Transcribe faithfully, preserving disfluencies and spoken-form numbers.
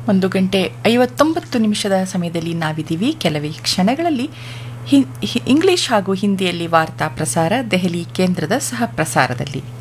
ಒಂದು ಗಂಟೆ ಐವತ್ತೊಂಬತ್ತು ನಿಮಿಷದ ಸಮಯದಲ್ಲಿ ನಾವಿದ್ದೀವಿ. ಕೆಲವೇ ಕ್ಷಣಗಳಲ್ಲಿ ಹಿ ಇಂಗ್ಲಿಷ್ ಹಾಗೂ ಹಿಂದಿಯಲ್ಲಿ ವಾರ್ತಾ ಪ್ರಸಾರ ದೆಹಲಿ ಕೇಂದ್ರದ ಸಹ ಪ್ರಸಾರದಲ್ಲಿ.